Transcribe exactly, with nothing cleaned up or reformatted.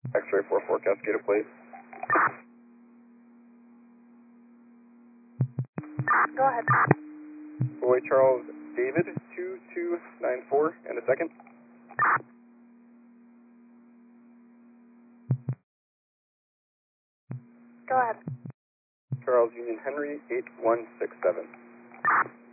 X-ray four four Cascada, please. Go ahead. Boy Charles David, two two nine four, and a second. Go ahead. Charles Union Henry, eight one six seven.